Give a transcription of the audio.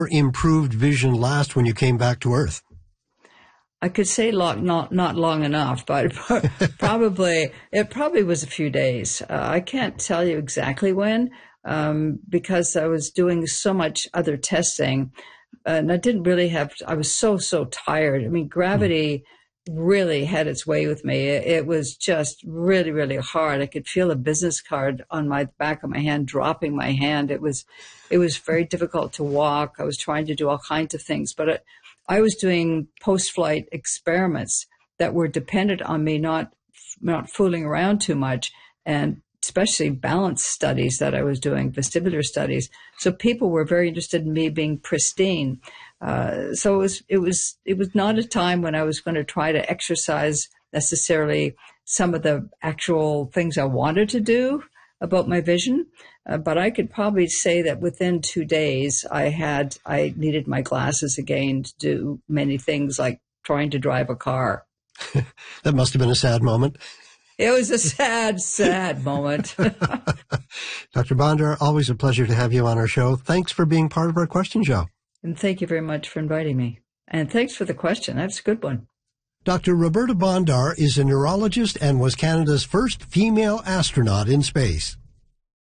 improved vision last when you came back to Earth? I could say not long enough, but it probably was a few days. I can't tell you exactly when, because I was doing so much other testing, and I was so tired. I mean, gravity really had its way with me. It was just really, really hard. I could feel a business card on my back of my hand, dropping my hand. It was very difficult to walk. I was trying to do all kinds of things, but I was doing post-flight experiments that were dependent on me not fooling around too much, and especially balance studies that I was doing, vestibular studies. So people were very interested in me being pristine. So it was not a time when I was going to try to exercise necessarily some of the actual things I wanted to do about my vision. But I could probably say that within 2 days, I needed my glasses again to do many things like trying to drive a car. That must have been a sad moment. It was a sad moment. Dr. Bondar, always a pleasure to have you on our show. Thanks for being part of our question show. And thank you very much for inviting me. And thanks for the question. That's a good one. Dr. Roberta Bondar is a neurologist and was Canada's first female astronaut in space.